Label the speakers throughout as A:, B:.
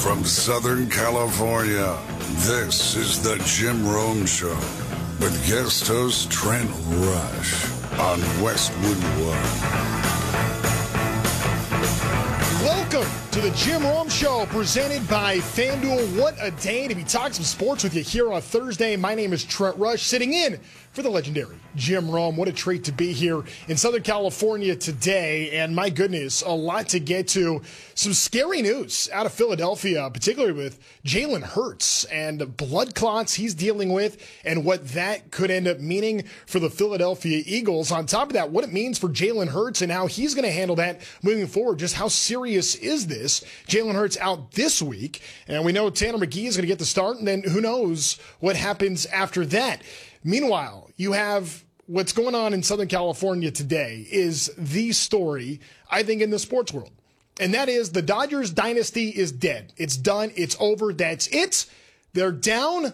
A: From Southern California, this is the Jim Rome Show with guest host Trent Rush on Westwood One.
B: Welcome to the Jim Rome Show, presented by FanDuel. What a day to be talking some sports with you here on Thursday. My name is Trent Rush, sitting in for the legendary Jim Rome. What a treat to be here in Southern California today. And my goodness, a lot to get to. Some scary news out of Philadelphia, particularly with Jalen Hurts and blood clots he's dealing with and what that could end up meaning for the Philadelphia Eagles. On top of that, what it means for Jalen Hurts and how he's going to handle that moving forward. Just how serious is this? Jalen Hurts out this week, and we know Tanner McKee is going to get the start, and then who knows what happens after that. Meanwhile, you have what's going on in Southern California today is the story, I think, in the sports world. And that is the Dodgers dynasty is dead. It's done. It's over. That's it. They're down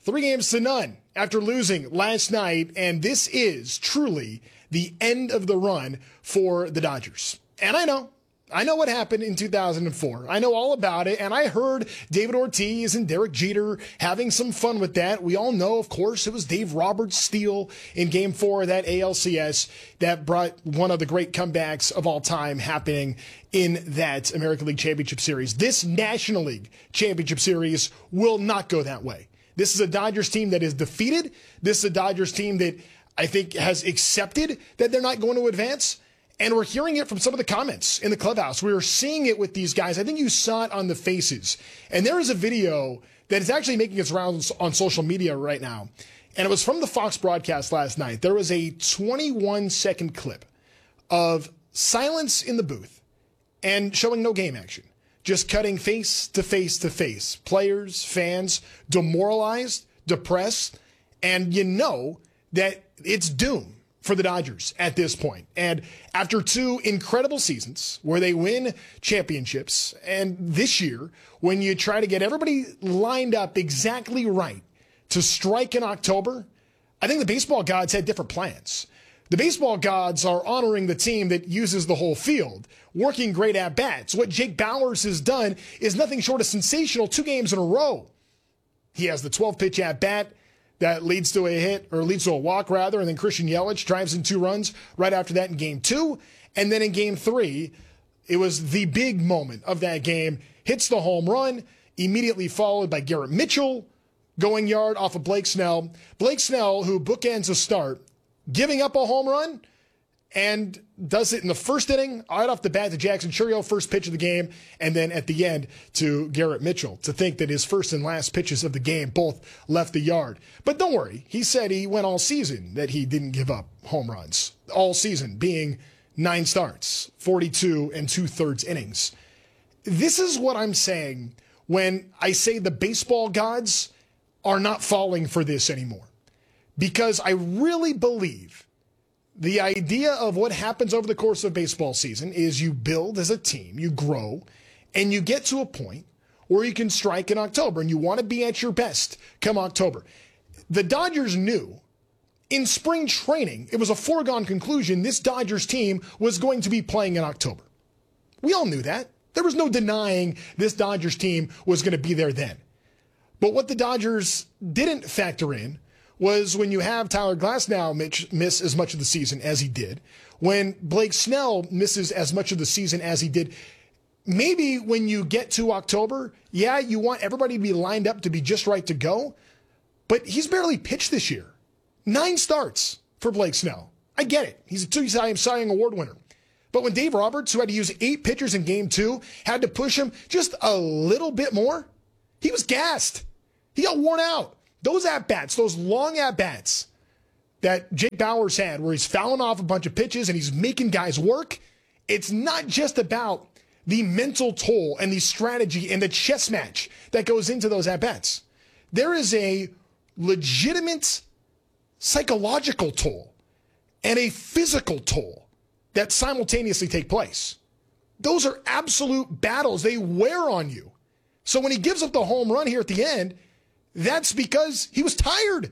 B: 3-0 after losing last night. And this is truly the end of the run for the Dodgers. And I know what happened in 2004. I know all about it, and I heard David Ortiz and Derek Jeter having some fun with that. We all know, of course, it was Dave Roberts' steal in Game 4 of that ALCS that brought one of the great comebacks of all time happening in that American League Championship Series. This National League Championship Series will not go that way. This is a Dodgers team that is defeated. This is a Dodgers team that I think has accepted that they're not going to advance. And we're hearing it from some of the comments in the clubhouse. We are seeing it with these guys. I think you saw it on the faces. And there is a video that is actually making its rounds on social media right now. And it was from the Fox broadcast last night. There was a 21-second clip of silence in the booth and showing no game action. Just cutting face to face to face. Players, fans, demoralized, depressed. And you know that it's doom for the Dodgers at this point. And after 2 incredible seasons where they win championships, and this year, when you try to get everybody lined up exactly right to strike in October, I think the baseball gods had different plans. The baseball gods are honoring the team that uses the whole field, working great at-bats. What Jake Bauers has done is nothing short of sensational 2 games in a row. He has the 12-pitch at-bat that leads to a hit, or leads to a walk rather, and then Christian Yelich drives in 2 runs right after that in Game 2. And then in Game 3, it was the big moment of that game. Hits the home run, immediately followed by Garrett Mitchell going yard off of Blake Snell. Blake Snell, who bookends a start, giving up a home run, and does it in the first inning, right off the bat to Jackson Chourio, first pitch of the game, and then at the end to Garrett Mitchell. To think that his first and last pitches of the game both left the yard. But don't worry, he said he went all season that he didn't give up home runs. All season being 9 starts, 42 2/3 innings. This is what I'm saying when I say the baseball gods are not falling for this anymore. Because I really believe the idea of what happens over the course of baseball season is you build as a team, you grow, and you get to a point where you can strike in October, and you want to be at your best come October. The Dodgers knew in spring training, it was a foregone conclusion this Dodgers team was going to be playing in October. We all knew that. There was no denying this Dodgers team was going to be there then. But what the Dodgers didn't factor in was when you have Tyler Glasnow miss as much of the season as he did, when Blake Snell misses as much of the season as he did, maybe when you get to October, yeah, you want everybody to be lined up to be just right to go, but he's barely pitched this year. 9 starts for Blake Snell. I get it. He's a 2-time Cy Young Award winner. But when Dave Roberts, who had to use 8 pitchers in Game 2, had to push him just a little bit more, he was gassed. He got worn out. Those at-bats, those long at-bats that Jake Bauers had where he's fouling off a bunch of pitches and he's making guys work, it's not just about the mental toll and the strategy and the chess match that goes into those at-bats. There is a legitimate psychological toll and a physical toll that simultaneously take place. Those are absolute battles. They wear on you. So when he gives up the home run here at the end, that's because he was tired.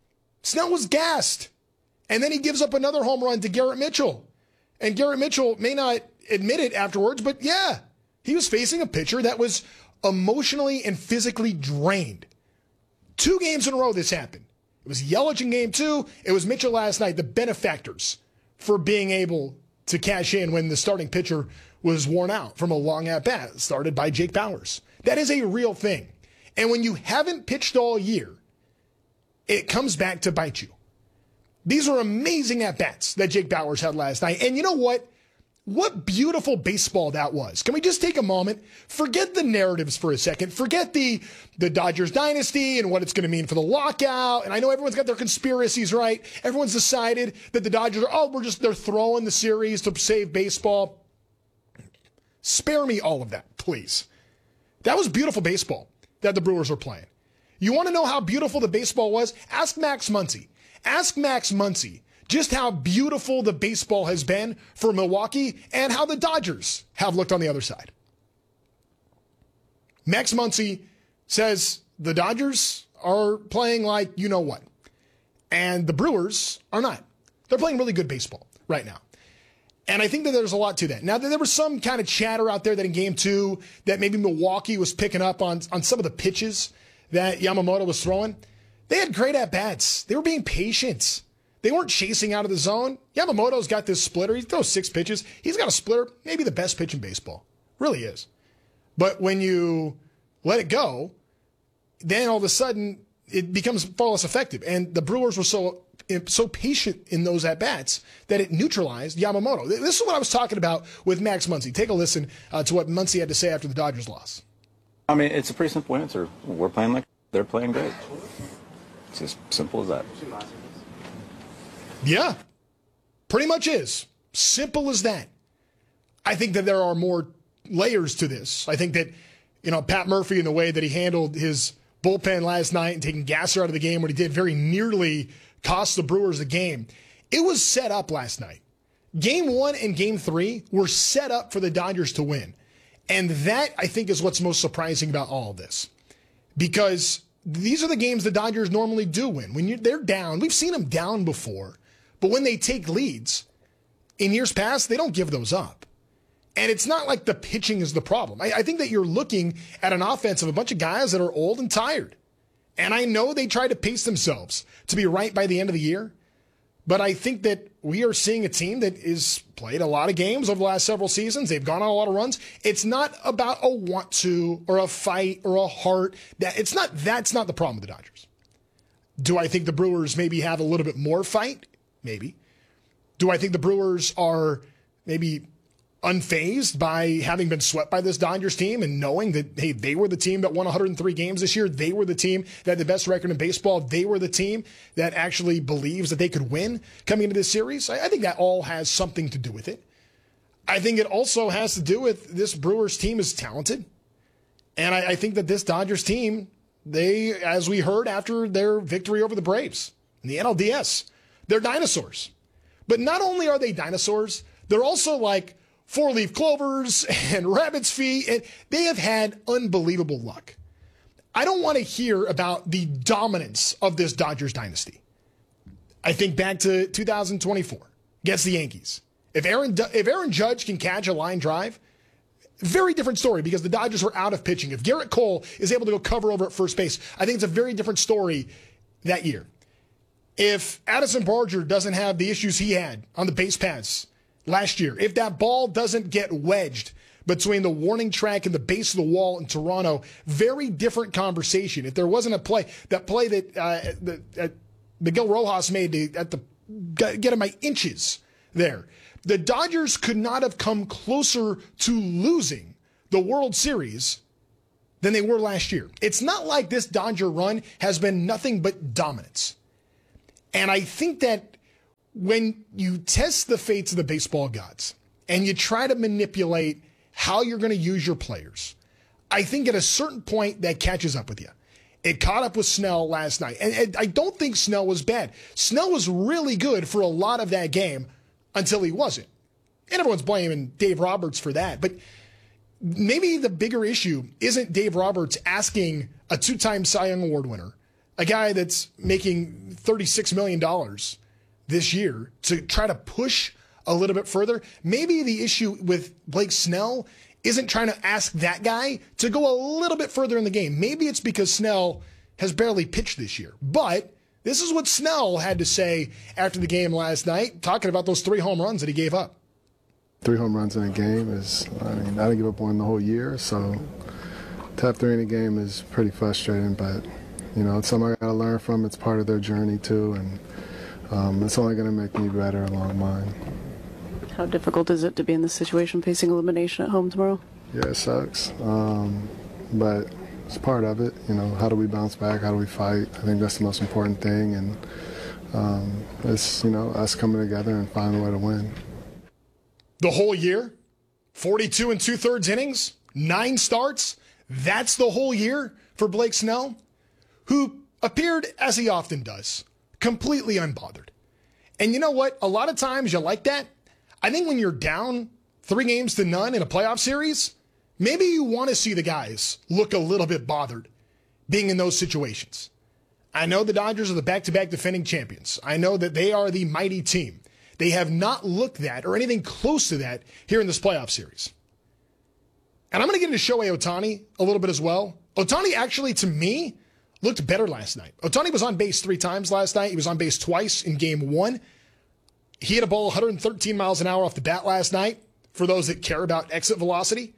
B: Snell was gassed. And then he gives up another home run to Garrett Mitchell. And Garrett Mitchell may not admit it afterwards, but yeah, he was facing a pitcher that was emotionally and physically drained. 2 games in a row this happened. It was Yelich in game 2. It was Mitchell last night, the benefactors for being able to cash in when the starting pitcher was worn out from a long at-bat started by Jake Bauers. That is a real thing. And when you haven't pitched all year, it comes back to bite you. These were amazing at-bats that Jake Bauers had last night. And you know what? What beautiful baseball that was. Can we just take a moment? Forget the narratives for a second. Forget the Dodgers dynasty and what it's going to mean for the lockout. And I know everyone's got their conspiracies, right? Everyone's decided that the Dodgers are, they're throwing the series to save baseball. Spare me all of that, please. That was beautiful baseball that the Brewers were playing. You want to know how beautiful the baseball was? Ask Max Muncy. Ask Max Muncy just how beautiful the baseball has been for Milwaukee and how the Dodgers have looked on the other side. Max Muncy says the Dodgers are playing like you know what, and the Brewers are not. They're playing really good baseball right now. And I think that there's a lot to that. Now, there was some kind of chatter out there that in game 2 that maybe Milwaukee was picking up on some of the pitches that Yamamoto was throwing. They had great at-bats. They were being patient. They weren't chasing out of the zone. Yamamoto's got this splitter. He throws 6 pitches. He's got a splitter, maybe the best pitch in baseball. Really is. But when you let it go, then all of a sudden it becomes far less effective. And the Brewers were so patient in those at-bats that it neutralized Yamamoto. This is what I was talking about with Max Muncy. Take a listen to what Muncy had to say after the Dodgers loss.
C: I mean, it's a pretty simple answer. We're playing like they're playing great. It's as simple as that.
B: Yeah, pretty much is. Simple as that. I think that there are more layers to this. I think that, Pat Murphy and the way that he handled his bullpen last night and taking Gasser out of the game, what he did very nearly cost the Brewers the game. It was set up last night. Game 1 and Game 3 were set up for the Dodgers to win. And that, I think, is what's most surprising about all of this. Because these are the games the Dodgers normally do win. When they're down, we've seen them down before. But when they take leads, in years past, they don't give those up. And it's not like the pitching is the problem. I think that you're looking at an offense of a bunch of guys that are old and tired. And I know they try to pace themselves to be right by the end of the year. But I think that we are seeing a team that has played a lot of games over the last several seasons. They've gone on a lot of runs. It's not about a want to or a fight or a heart. That's not the problem with the Dodgers. Do I think the Brewers maybe have a little bit more fight? Maybe. Do I think the Brewers are maybe unfazed by having been swept by this Dodgers team and knowing that, hey, they were the team that won 103 games this year. They were the team that had the best record in baseball. They were the team that actually believes that they could win coming into this series. I think that all has something to do with it. I think it also has to do with this Brewers team is talented. And I think that this Dodgers team, they, as we heard after their victory over the Braves in the NLDS, they're dinosaurs. But not only are they dinosaurs, they're also like four-leaf clovers and rabbit's feet, and they have had unbelievable luck. I don't want to hear about the dominance of this Dodgers dynasty. I think back to 2024 against the Yankees. If Aaron Judge can catch a line drive, very different story because the Dodgers were out of pitching. If Garrett Cole is able to go cover over at first base, I think it's a very different story that year. If Addison Barger doesn't have the issues he had on the base paths last year, if that ball doesn't get wedged between the warning track and the base of the wall in Toronto, very different conversation. If there wasn't a play that Miguel Rojas made to get him by inches there, the Dodgers could not have come closer to losing the World Series than they were last year. It's not like this Dodger run has been nothing but dominance. And I think that when you test the fates of the baseball gods and you try to manipulate how you're going to use your players, I think at a certain point that catches up with you. It caught up with Snell last night. And I don't think Snell was bad. Snell was really good for a lot of that game until he wasn't. And everyone's blaming Dave Roberts for that. But maybe the bigger issue isn't Dave Roberts asking a 2-time Cy Young Award winner, a guy that's making $36 million this year, to try to push a little bit further. Maybe the issue with Blake Snell isn't trying to ask that guy to go a little bit further in the game. Maybe it's because Snell has barely pitched this year. But this is what Snell had to say after the game last night, talking about those 3 home runs that he gave up.
D: 3 home runs in a game is, I didn't give up one the whole year, so to have 3 in a game is pretty frustrating, but, it's something I got to learn from. It's part of their journey, too, and it's only going to make me better along mine.
E: How difficult is it to be in this situation, facing elimination at home tomorrow?
D: Yeah, it sucks, but it's part of it. How do we bounce back? How do we fight? I think that's the most important thing, and it's, us coming together and finding a way to win.
B: The whole year, 42 2/3 innings, 9 starts. That's the whole year for Blake Snell, who appeared, as he often does, completely unbothered. And you know what? A lot of times you like that. I think when you're down 3-0 in a playoff series, maybe you want to see the guys look a little bit bothered being in those situations. I know the Dodgers are the back-to-back defending champions. I know that they are the mighty team. They have not looked that or anything close to that here in this playoff series. And I'm going to get into Shohei Ohtani a little bit as well. Ohtani actually, to me, looked better last night. Ohtani was on base 3 times last night. He was on base twice in game 1. He hit a ball 113 miles an hour off the bat last night, for those that care about exit velocity.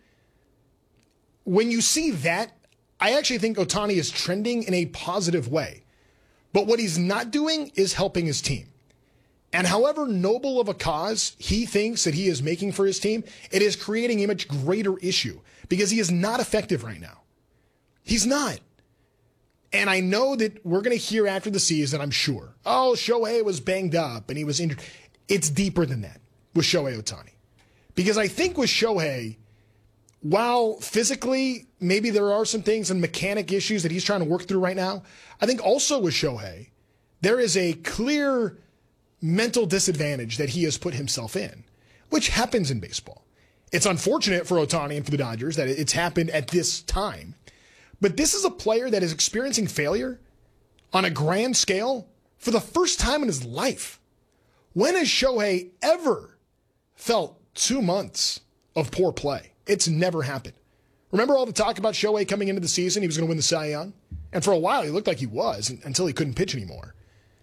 B: When you see that, I actually think Ohtani is trending in a positive way. But what he's not doing is helping his team. And however noble of a cause he thinks that he is making for his team, it is creating a much greater issue because he is not effective right now. He's not. And I know that we're going to hear after the season, I'm sure, Shohei was banged up and he was injured. It's deeper than that with Shohei Ohtani. Because I think with Shohei, while physically maybe there are some things and mechanic issues that he's trying to work through right now, I think also with Shohei, there is a clear mental disadvantage that he has put himself in, which happens in baseball. It's unfortunate for Ohtani and for the Dodgers that it's happened at this time. But this is a player that is experiencing failure on a grand scale for the first time in his life. When has Shohei ever felt 2 months of poor play? It's never happened. Remember all the talk about Shohei coming into the season? He was going to win the Cy Young. And for a while, he looked like he was until he couldn't pitch anymore.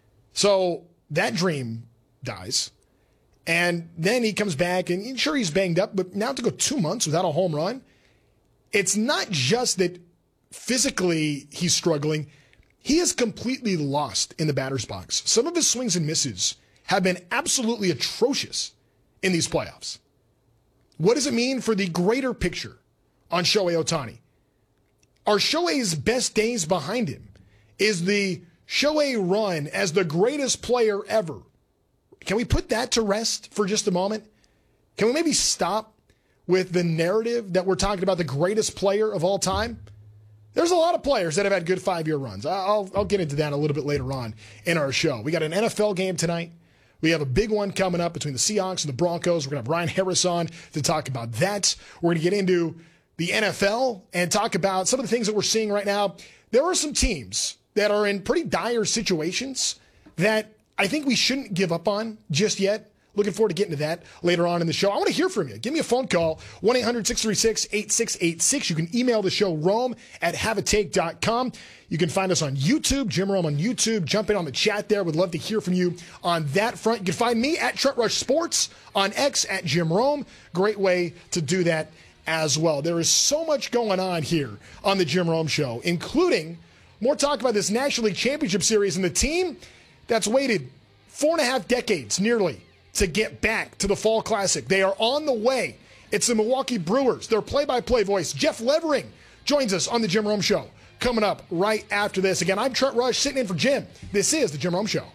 B: So that dream dies. And then he comes back, and sure, he's banged up, but now to go 2 months without a home run, it's not just that physically he's struggling. He is completely lost in the batter's box. Some of his swings and misses have been absolutely atrocious in these playoffs. What does it mean for the greater picture on Shohei Ohtani? Are Shohei's best days behind him? Is the Shohei run as the greatest player ever? Can we put that to rest for just a moment? Can we maybe stop with the narrative that we're talking about the greatest player of all time? There's a lot of players that have had good 5-year runs. I'll get into that a little bit later on in our show. We got an NFL game tonight. We have a big one coming up between the Seahawks and the Broncos. We're going to have Ryan Harris on to talk about that. We're going to get into the NFL and talk about some of the things that we're seeing right now. There are some teams that are in pretty dire situations that I think we shouldn't give up on just yet. Looking forward to getting to that later on in the show. I want to hear from you. Give me a phone call, 1-800-636-8686. You can email the show, rome@haveatake.com. You can find us on YouTube, Jim Rome on YouTube. Jump in on the chat there. Would love to hear from you on that front. You can find me at Trent Rush Sports, on X at Jim Rome. Great way to do that as well. There is so much going on here on the Jim Rome Show, including more talk about this National League Championship Series and the team that's waited 4.5 decades nearly to get back to the Fall Classic. They are on the way. It's the Milwaukee Brewers. Their play-by-play voice, Jeff Levering, joins us on the Jim Rome Show. Coming up right after this. Again, I'm Trent Rush, sitting in for Jim. This is the Jim Rome Show.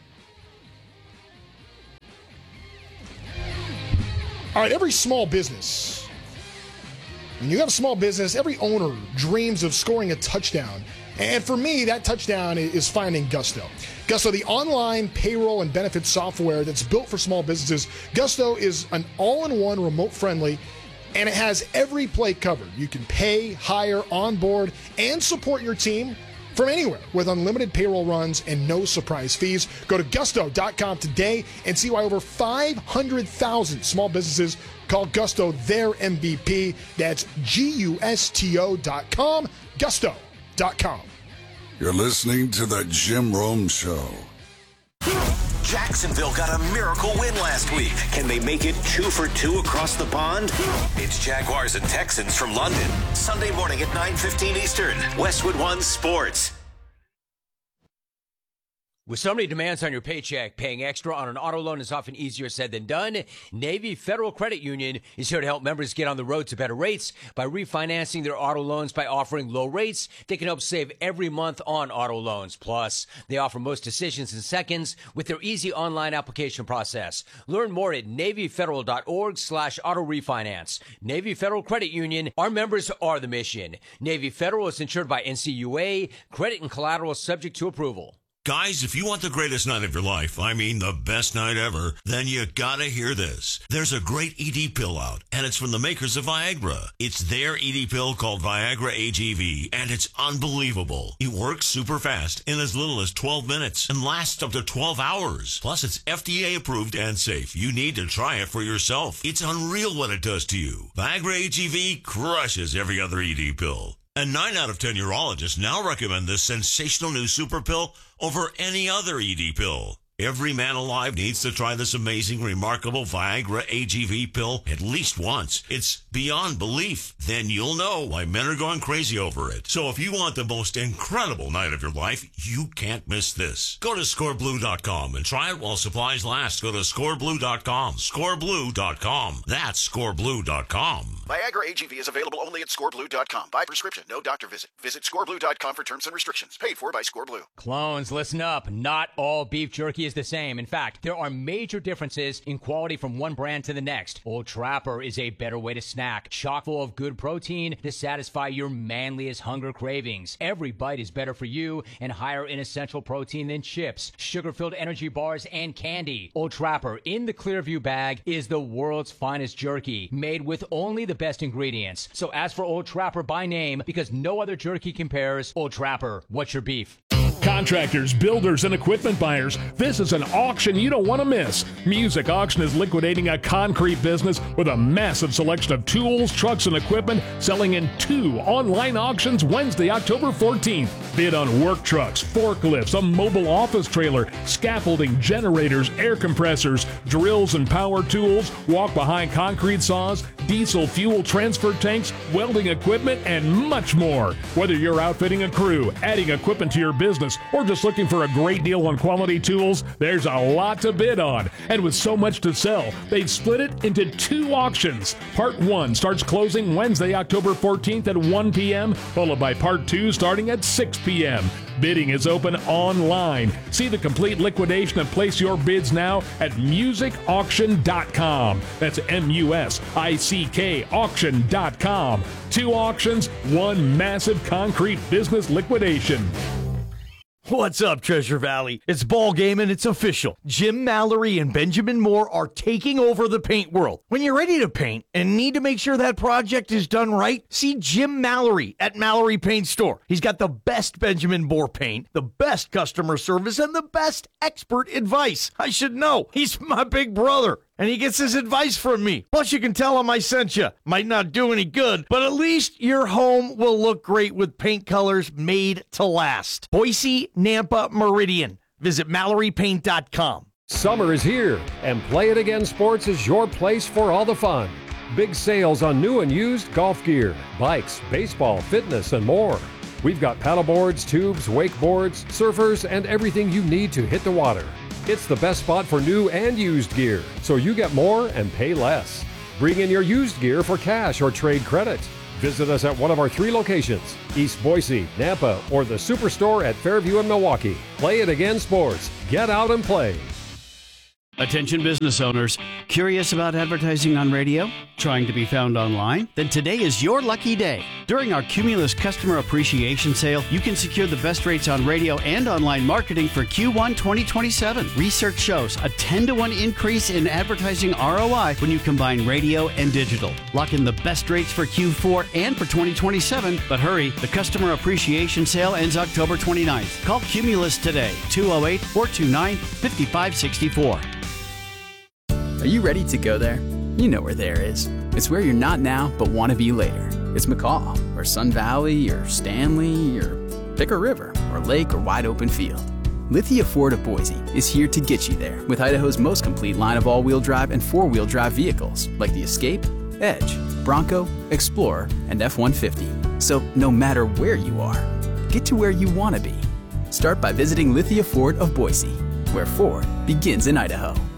B: All right, every small business, when you have a small business, every owner dreams of scoring a touchdown. And for me, that touchdown is finding Gusto. Gusto, the online payroll and benefits software that's built for small businesses. Gusto is an all-in-one, remote-friendly, and it has every play covered. You can pay, hire, onboard, and support your team from anywhere with unlimited payroll runs and no surprise fees. Go to gusto.com today and see why over 500,000 small businesses call Gusto their MVP. That's GUSTO.com, gusto.com.
A: You're listening to The Jim Rome Show.
F: Jacksonville got a miracle win last week. Can they make it 2 for 2 across the pond? It's Jaguars and Texans from London. Sunday morning at 9:15 Eastern. Westwood One Sports.
G: With so many demands on your paycheck, paying extra on an auto loan is often easier said than done. Navy Federal Credit Union is here to help members get on the road to better rates by refinancing their auto loans by offering low rates. They can help save every month on auto loans. Plus, they offer most decisions in seconds with their easy online application process. Learn more at NavyFederal.org/auto refinance. Navy Federal Credit Union. Our members are the mission. Navy Federal is insured by NCUA. Credit and collateral subject to approval.
H: Guys, if you want the greatest night of your life, I mean the best night ever, then you gotta hear this. There's a great ED pill out, and it's from the makers of Viagra. It's their ED pill called Viagra AGV, and it's unbelievable. It works super fast in as little as 12 minutes and lasts up to 12 hours. Plus, it's FDA approved and safe. You need to try it for yourself. It's unreal what it does to you. Viagra AGV crushes every other ED pill. And 9 out of 10 urologists now recommend this sensational new super pill over any other ED pill. Every man alive needs to try this amazing, remarkable Viagra AGV pill at least once. It's beyond belief. Then you'll know why men are going crazy over it. So if you want the most incredible night of your life, you can't miss this. Go to scoreblue.com and try it while supplies last. Go to scoreblue.com. Scoreblue.com. That's scoreblue.com.
I: Viagra AGV is available only at scoreblue.com. By prescription, no doctor visit. Visit scoreblue.com for terms and restrictions. Paid for by ScoreBlue.
G: Clones, listen up. Not all beef jerky is the same. In fact, there are major differences in quality from one brand to the next. Old Trapper is a better way to snack, chock full of good protein to satisfy your manliest hunger cravings. Every bite is better for you and higher in essential protein than chips, sugar-filled energy bars, and candy. Old Trapper in the Clearview bag is the world's finest jerky, made with only the best ingredients. So ask for Old Trapper by name because no other jerky compares. Old Trapper, what's your beef?
J: Contractors, builders, and equipment buyers, this is an auction you don't want to miss. Music Auction is liquidating a concrete business with a massive selection of tools, trucks, and equipment selling in 2 online auctions Wednesday, October 14th. Bid on work trucks, forklifts, a mobile office trailer, scaffolding, generators, air compressors, drills and power tools, walk-behind concrete saws, diesel fuel transfer tanks, welding equipment, and much more. Whether you're outfitting a crew, adding equipment to your business, or just looking for a great deal on quality tools, there's a lot to bid on. And with so much to sell, they've split it into 2 auctions. Part 1 starts closing Wednesday, October 14th at 1 p.m., followed by Part 2 starting at 6 p.m. Bidding is open online. See the complete liquidation and place your bids now at musicauction.com. That's MUSICK auction.com. 2 auctions, 1 massive concrete business liquidation.
K: What's up, Treasure Valley? It's ball game and it's official. Jim Mallory and Benjamin Moore are taking over the paint world. When you're ready to paint and need to make sure that project is done right, see Jim Mallory at Mallory Paint Store. He's got the best Benjamin Moore paint, the best customer service, and the best expert advice. I should know. He's my big brother. And he gets his advice from me. Plus, you can tell him I sent you. Might not do any good, but at least your home will look great with paint colors made to last. Boise, Nampa, Meridian. Visit MalloryPaint.com.
L: Summer is here, and Play It Again Sports is your place for all the fun. Big sales on new and used golf gear, bikes, baseball, fitness, and more. We've got paddleboards, tubes, wakeboards, surfers, and everything you need to hit the water. It's the best spot for new and used gear, so you get more and pay less. Bring in your used gear for cash or trade credit. Visit us at one of our 3 locations, East Boise, Nampa, or the Superstore at Fairview in Milwaukee. Play It Again Sports. Get out and play.
M: Attention business owners, curious about advertising on radio? Trying to be found online? Then today is your lucky day. During our Cumulus Customer Appreciation Sale, you can secure the best rates on radio and online marketing for Q1 2027. Research shows a 10-to-1 increase in advertising ROI when you combine radio and digital. Lock in the best rates for Q4 and for 2027, but hurry, the Customer Appreciation Sale ends October 29th. Call Cumulus today, 208-429-5564.
N: Are you ready to go there? You know where there is. It's where you're not now, but want to be later. It's McCaw, or Sun Valley, or Stanley, or pick a river, or lake, or wide open field. Lithia Ford of Boise is here to get you there with Idaho's most complete line of all-wheel drive and four-wheel drive vehicles, like the Escape, Edge, Bronco, Explorer, and F-150. So no matter where you are, get to where you want to be. Start by visiting Lithia Ford of Boise, where Ford begins in Idaho.